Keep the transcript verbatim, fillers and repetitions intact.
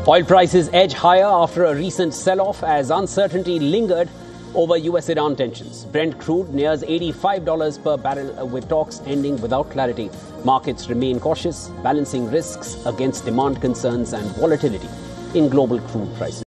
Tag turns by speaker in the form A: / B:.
A: Oil prices edge higher after a recent sell-off as uncertainty lingered over U S Iran tensions. Brent crude nears eighty-five dollars per barrel with talks ending without clarity. Markets remain cautious, balancing risks against demand concerns and volatility in global crude prices.